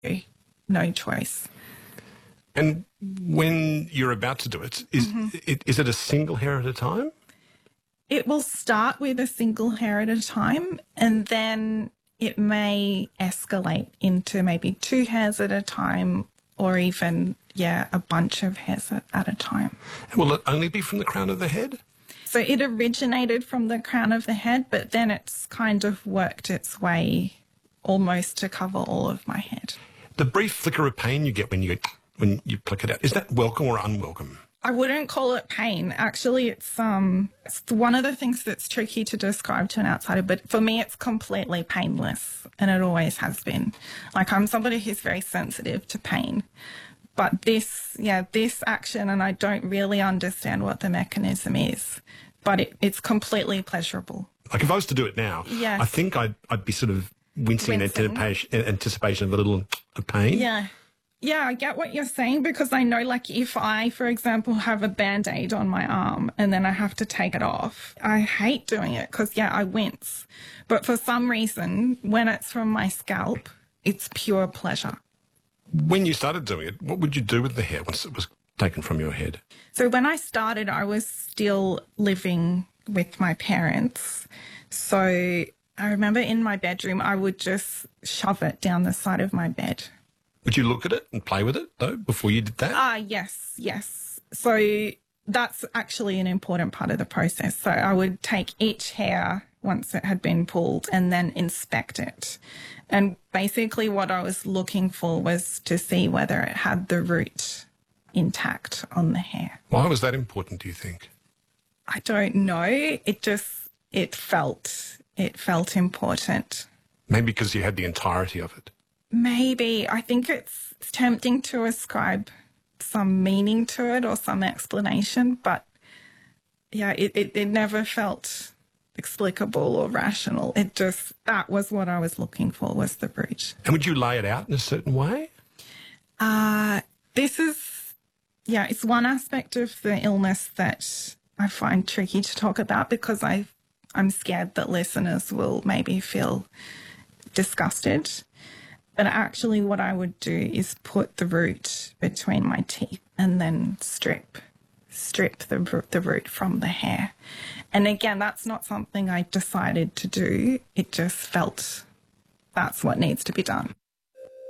no choice. And when you're about to do it, is it a single hair at a time? It will start with a single hair at a time, and then it may escalate into maybe 2 hairs at a time, or even, a bunch of hairs at a time. And will it only be from the crown of the head? So it originated from the crown of the head, but then it's kind of worked its way almost to cover all of my head. The brief flicker of pain you get when you pluck it out, is that welcome or unwelcome? I wouldn't call it pain. Actually, it's one of the things that's tricky to describe to an outsider, but for me, it's completely painless, and it always has been. Like, I'm somebody who's very sensitive to pain, but this action, and I don't really understand what the mechanism is, but it's completely pleasurable. Like, if I was to do it now, I think I'd be sort of wincing in anticipation of a little pain. Yeah, I get what you're saying, because I know, like, if I, for example, have a Band-Aid on my arm and then I have to take it off, I hate doing it because, I wince. But for some reason, when it's from my scalp, it's pure pleasure. When you started doing it, what would you do with the hair once it was taken from your head? So when I started, I was still living with my parents. So I remember in my bedroom, I would just shove it down the side of my bed. Would you look at it and play with it, though, before you did that? Yes. So that's actually an important part of the process. So I would take each hair once it had been pulled and then inspect it. And basically what I was looking for was to see whether it had the root intact on the hair. Why was that important, do you think? I don't know. It felt important. Maybe because you had the entirety of it. Maybe. I think it's tempting to ascribe some meaning to it or some explanation, but it never felt explicable or rational. That was what I was looking for, was the root. And would you lay it out in a certain way? It's one aspect of the illness that I find tricky to talk about, because I'm scared that listeners will maybe feel disgusted. But actually what I would do is put the root between my teeth and then strip the root from the hair. And again, that's not something I decided to do. It just felt that's what needs to be done.